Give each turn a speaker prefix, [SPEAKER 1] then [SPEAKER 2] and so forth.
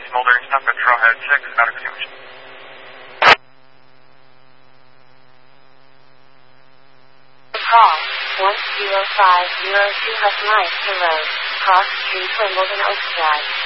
[SPEAKER 1] smoldering stuff at Trailhead 6, out of commission.
[SPEAKER 2] Call 1050 Hudson Road, Cross Street, Wimbledon Oaks Drive.